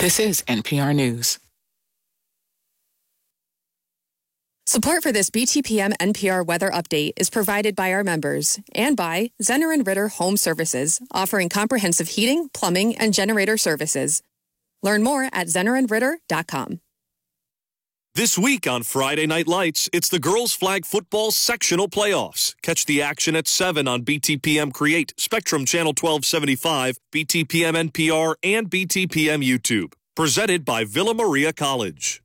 This is NPR News. Support for this BTPM NPR weather update is provided by our members and by Zenner & Ritter Home Services, offering comprehensive heating, plumbing, and generator services. Learn more at zennerandritter.com. This week on Friday Night Lights, it's the girls' flag football sectional playoffs. Catch the action at 7 on BTPM Create, Spectrum Channel 1275, BTPM NPR, and BTPM YouTube. Presented by Villa Maria College.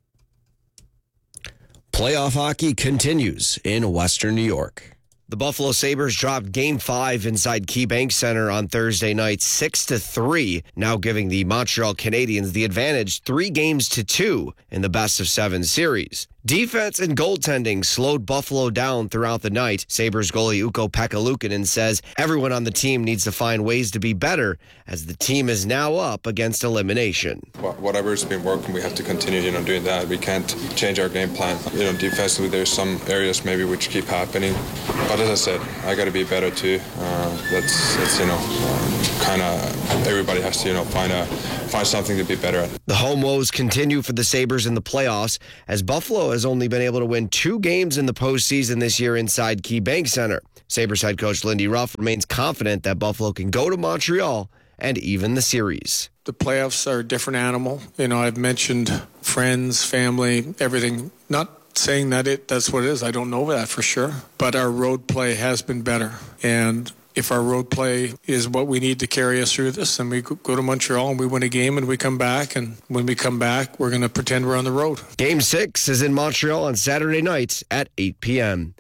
Playoff hockey continues in Western New York. The Buffalo Sabres dropped Game 5 inside KeyBank Center on Thursday night 6-3, now giving the Montreal Canadiens the advantage 3-2 in the best-of-7 series. Defense and goaltending slowed Buffalo down throughout the night. Sabres goalie Ukko-Pekka Luukkonen says everyone on the team needs to find ways to be better as the team is now up against elimination. Whatever's been working, we have to continue, doing that. We can't change our game plan. Defensively, there's some areas maybe which keep happening. But as I said, I got to be better too. That's kind of everybody has to, find something to be better at. The home woes continue for the Sabres in the playoffs as Buffalo has only been able to win 2 games in the postseason this year inside KeyBank Center. Sabres head coach Lindy Ruff remains confident that Buffalo can go to Montreal and even the series. The playoffs are a different animal. I've mentioned friends, family, everything. Not saying that that's what it is. I don't know that for sure. But our road play has been better. And if our road play is what we need to carry us through this, then we go to Montreal and we win a game and we come back. And when we come back, we're going to pretend we're on the road. Game 6 is in Montreal on Saturday night at 8 p.m.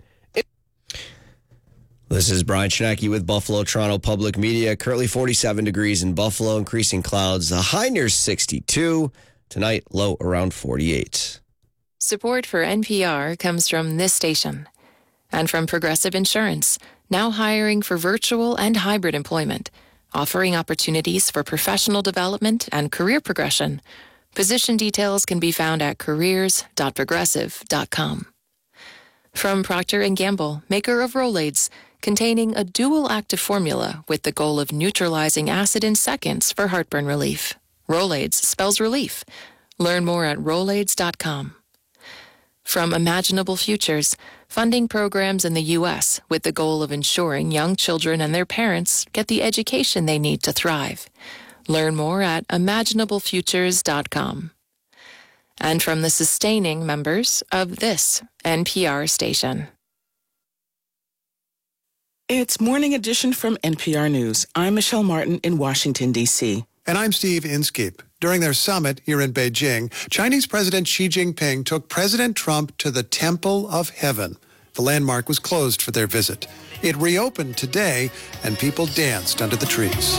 This is Brian Chinacki with Buffalo Toronto Public Media. Currently 47 degrees in Buffalo, increasing clouds. The high near 62. Tonight, low around 48. Support for NPR comes from this station and from Progressive Insurance, now hiring for virtual and hybrid employment, offering opportunities for professional development and career progression. Position details can be found at careers.progressive.com. From Procter & Gamble, maker of Rolaids, containing a dual active formula with the goal of neutralizing acid in seconds for heartburn relief. Rolaids spells relief. Learn more at Rolaids.com. From Imaginable Futures, funding programs in the U.S. with the goal of ensuring young children and their parents get the education they need to thrive. Learn more at imaginablefutures.com. And from the sustaining members of this NPR station. It's Morning Edition from NPR News. I'm Michelle Martin in Washington, D.C. And I'm Steve Inskeep. During their summit here in Beijing, Chinese President Xi Jinping took President Trump to the Temple of Heaven. The landmark was closed for their visit. It reopened today, and people danced under the trees.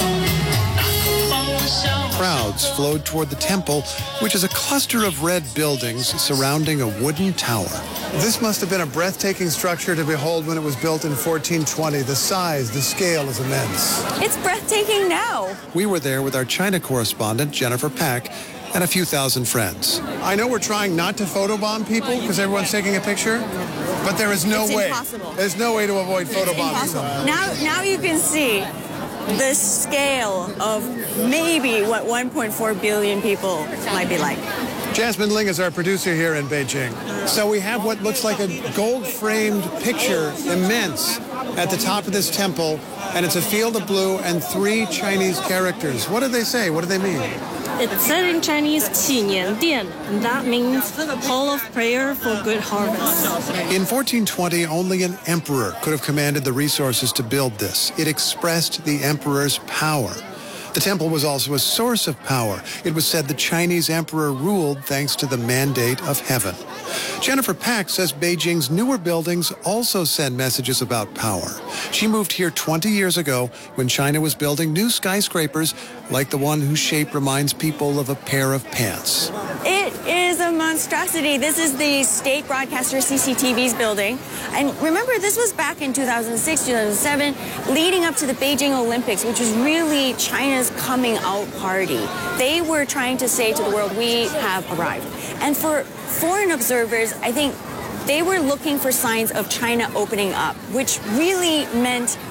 Crowds flowed toward the temple, which is a cluster of red buildings surrounding a wooden tower. This must have been a breathtaking structure to behold when it was built in 1420. The size, the scale is immense. It's breathtaking now. We were there with our China correspondent, Jennifer Pack, and a few thousand friends. I know we're trying not to photobomb people because everyone's taking a picture, but there is no way. Impossible. There's no way to avoid photobombing. Now you can see the scale of maybe what 1.4 billion people might be like. Jasmine Ling is our producer here in Beijing. So we have what looks like a gold-framed picture, immense, at the top of this temple, and it's a field of blue and 3 Chinese characters. What do they say? What do they mean? It said in Chinese, 祈年殿, and that means hall of prayer for good harvest. In 1420, only an emperor could have commanded the resources to build this. It expressed the emperor's power. The temple was also a source of power. It was said the Chinese emperor ruled thanks to the mandate of heaven. Jennifer Pack says Beijing's newer buildings also send messages about power. She moved here 20 years ago when China was building new skyscrapers like the one whose shape reminds people of a pair of pants. It is a monstrosity. This is the state broadcaster CCTV's building. And remember, this was back in 2006, 2007, leading up to the Beijing Olympics, which was really China's coming out party. They were trying to say to the world, we have arrived. And for foreign observers, I think they were looking for signs of China opening up, which really meant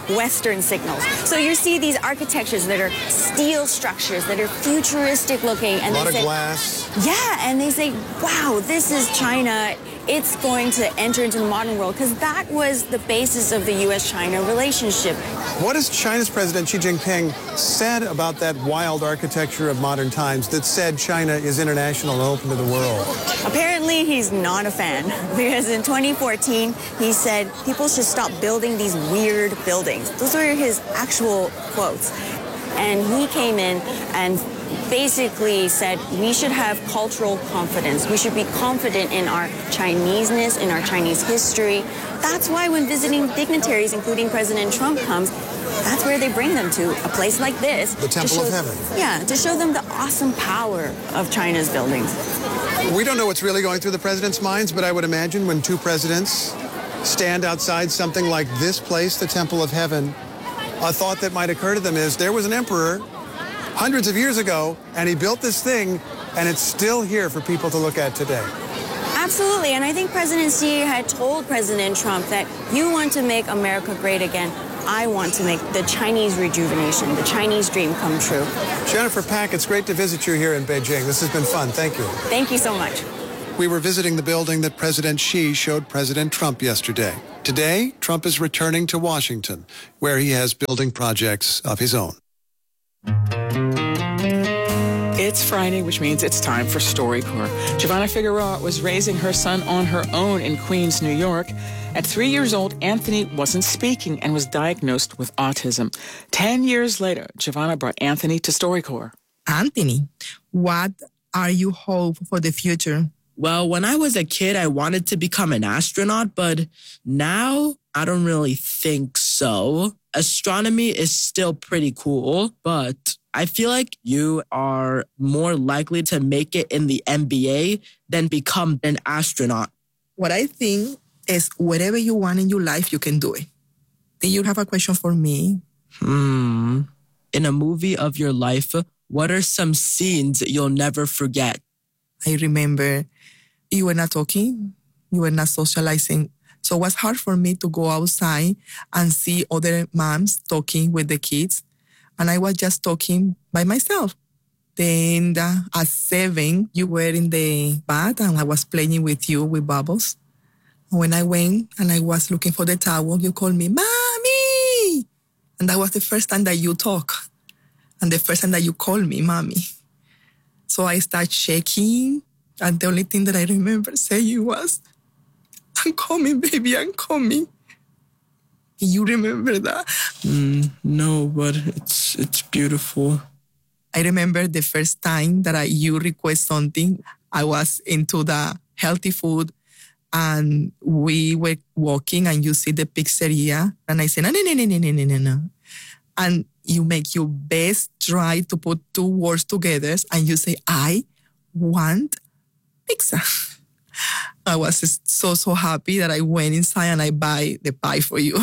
Western signals. So you see these architectures that are steel structures that are futuristic looking. And a lot of glass. Yeah, and they say, wow, this is China. It's going to enter into the modern world, because that was the basis of the U.S.-China relationship. What has China's President Xi Jinping said about that wild architecture of modern times that said China is international and open to the world? Apparently, he's not a fan, because in 2014, he said people should stop building these weird buildings. Those were his actual quotes. And he came in and basically said we should have cultural confidence. We should be confident in our Chineseness, in our Chinese history. That's why when visiting dignitaries, including President Trump, comes, that's where they bring them to, a place like this. The Temple of Heaven. Yeah, to show them the awesome power of China's buildings. We don't know what's really going through the president's minds, but I would imagine when two presidents stand outside something like this place, the Temple of Heaven, a thought that might occur to them is there was an emperor hundreds of years ago, and he built this thing, and it's still here for people to look at today. Absolutely, and I think President Xi had told President Trump that you want to make America great again. I want to make the Chinese rejuvenation, the Chinese dream come true. Jennifer Pak, it's great to visit you here in Beijing. This has been fun. Thank you. Thank you so much. We were visiting the building that President Xi showed President Trump yesterday. Today, Trump is returning to Washington, where he has building projects of his own. It's Friday, which means it's time for StoryCorps. Giovanna Figueroa was raising her son on her own in Queens, New York. At 3 years old, Anthony wasn't speaking and was diagnosed with autism. 10 years later, Giovanna brought Anthony to StoryCorps. Anthony, what are you hope for the future? Well, when I was a kid, I wanted to become an astronaut, but now I don't really think so. Astronomy is still pretty cool, but I feel like you are more likely to make it in the NBA than become an astronaut. What I think is whatever you want in your life, you can do it. Do you have a question for me? In a movie of your life, what are some scenes you'll never forget? I remember you were not talking, you were not socializing. So it was hard for me to go outside and see other moms talking with the kids. And I was just talking by myself. Then at 7, you were in the bath and I was playing with you with bubbles. And when I went and I was looking for the towel, you called me, Mommy! And that was the first time that you talk. And the first time that you called me, Mommy. So I started shaking. And the only thing that I remember saying was, I'm coming, baby, I'm coming. You remember that? No, but it's beautiful. I remember the first time that you request something. I was into the healthy food and we were walking and you see the pizzeria. And I said, no. And you make your best try to put 2 words together and you say, I want pizza. I was so happy that I went inside and I buy the pie for you.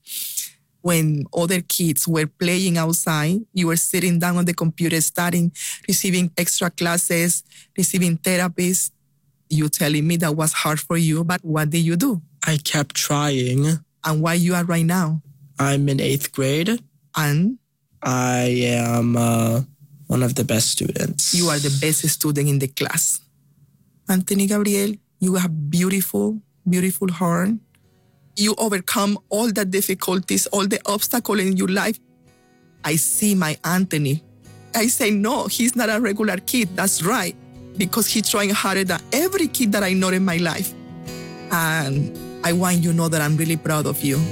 When other kids were playing outside, you were sitting down on the computer, receiving extra classes, receiving therapies. You telling me that was hard for you, but what did you do? I kept trying. And where you are right now? I'm in 8th grade. And? I am one of the best students. You are the best student in the class. Anthony Gabriel, you have beautiful, beautiful heart. You overcome all the difficulties, all the obstacles in your life. I see my Anthony. I say, no, he's not a regular kid. That's right. Because he's trying harder than every kid that I know in my life. And I want you to know that I'm really proud of you.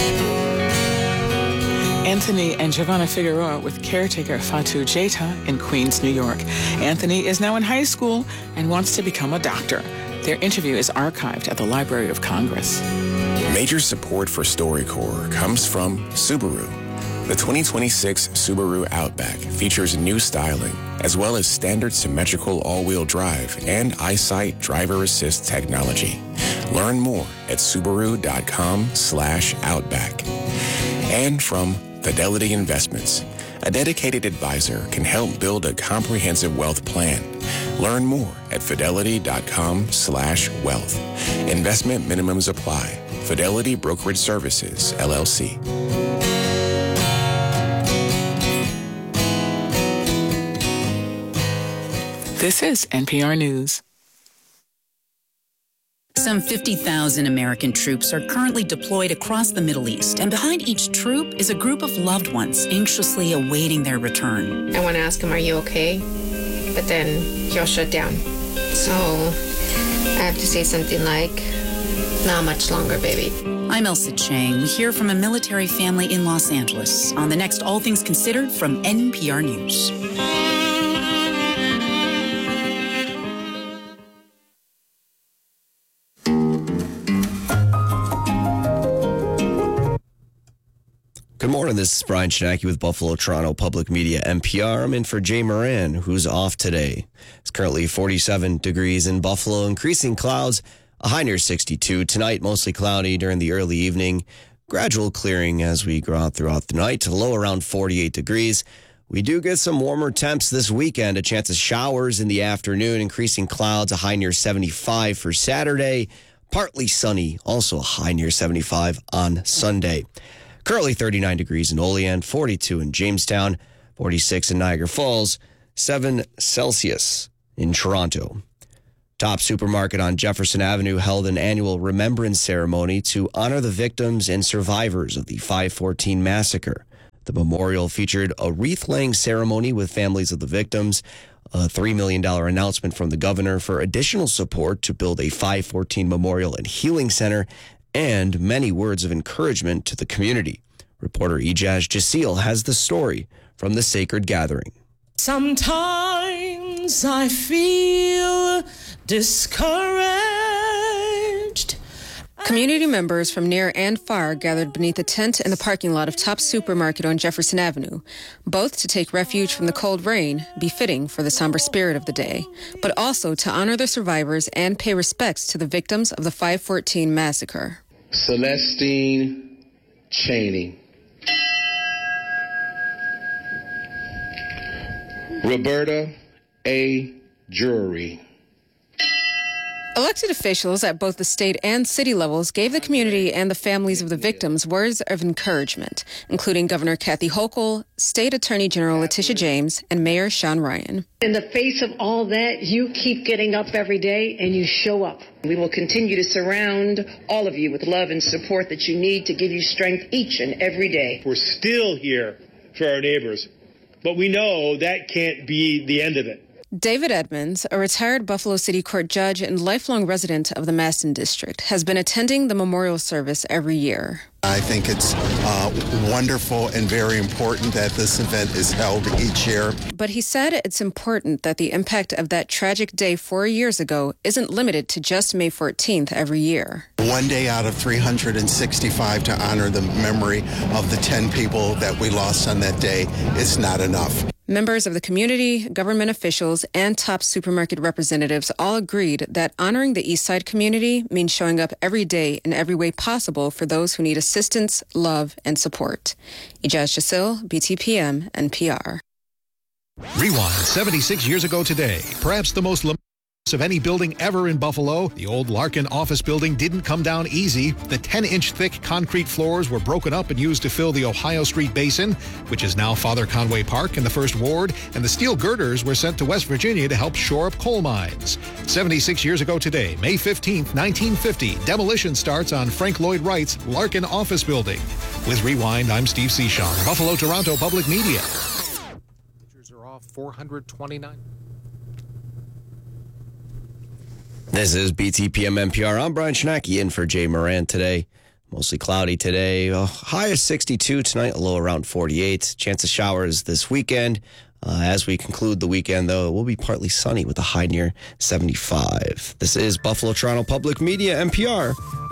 Anthony and Giovanna Figueroa with caretaker Fatou Jaita in Queens, New York. Anthony is now in high school and wants to become a doctor. Their interview is archived at the Library of Congress. Major support for StoryCorps comes from Subaru. The 2026 Subaru Outback features new styling, as well as standard symmetrical all-wheel drive and EyeSight driver assist technology. Learn more at Subaru.com/Outback. And from Fidelity Investments, a dedicated advisor can help build a comprehensive wealth plan. Learn more at Fidelity.com/wealth. Investment minimums apply. Fidelity Brokerage Services, LLC. This is NPR News. Some 50,000 American troops are currently deployed across the Middle East, and behind each troop is a group of loved ones anxiously awaiting their return. I want to ask him, are you okay? But then he'll shut down. So I have to say something like, not much longer, baby. I'm Elsa Chang. We hear from a military family in Los Angeles on the next All Things Considered from NPR News. Good morning, this is Brian Shinaki with Buffalo Toronto Public Media NPR. I'm in for Jay Moran, who's off today. It's currently 47 degrees in Buffalo, increasing clouds, a high near 62. Tonight, mostly cloudy during the early evening. Gradual clearing as we go out throughout the night to low around 48 degrees. We do get some warmer temps this weekend, a chance of showers in the afternoon, increasing clouds, a high near 75 for Saturday. Partly sunny, also a high near 75 on Sunday. Currently 39 degrees in Olean, 42 in Jamestown, 46 in Niagara Falls, 7 Celsius in Toronto. Top Supermarket on Jefferson Avenue held an annual remembrance ceremony to honor the victims and survivors of the 514 massacre. The memorial featured a wreath-laying ceremony with families of the victims, a $3 million announcement from the governor for additional support to build a 514 memorial and healing center, and many words of encouragement to the community. Reporter Ijaz Jasil has the story from the sacred gathering. Sometimes I feel discouraged. Community members from near and far gathered beneath a tent in the parking lot of Top Supermarket on Jefferson Avenue, both to take refuge from the cold rain, befitting for the somber spirit of the day, but also to honor the survivors and pay respects to the victims of the 514 massacre. Celestine Chaney, Roberta A. Drury. Elected officials at both the state and city levels gave the community and the families of the victims words of encouragement, including Governor Kathy Hochul, State Attorney General Letitia James, and Mayor Sean Ryan. In the face of all that, you keep getting up every day and you show up. We will continue to surround all of you with love and support that you need to give you strength each and every day. We're still here for our neighbors, but we know that can't be the end of it. David Edmonds, a retired Buffalo City Court judge and lifelong resident of the Maston District, has been attending the memorial service every year. I think it's wonderful and very important that this event is held each year. But he said it's important that the impact of that tragic day 4 years ago isn't limited to just May 14th every year. One day out of 365 to honor the memory of the 10 people that we lost on that day is not enough. Members of the community, government officials, and Top Supermarket representatives all agreed that honoring the East Side community means showing up every day in every way possible for those who need assistance, love, and support. Ijaz Jasil, BTPM, NPR. Rewind 76 years ago today. Perhaps the most of any building ever in Buffalo, the old Larkin office building didn't come down easy. The 10-inch thick concrete floors were broken up and used to fill the Ohio Street Basin, which is now Father Conway Park in the First Ward, and the steel girders were sent to West Virginia to help shore up coal mines. 76 years ago today, May 15th, 1950, demolition starts on Frank Lloyd Wright's Larkin office building. With Rewind, I'm Steve Seashon, Buffalo Toronto Public Media. Temperatures are off 429. This is BTPM NPR. I'm Brian Shinaki in for Jay Moran today. Mostly cloudy today. High of 62 tonight, a low around 48. Chance of showers this weekend. As we conclude the weekend, though, it will be partly sunny with a high near 75. This is Buffalo Toronto Public Media, NPR.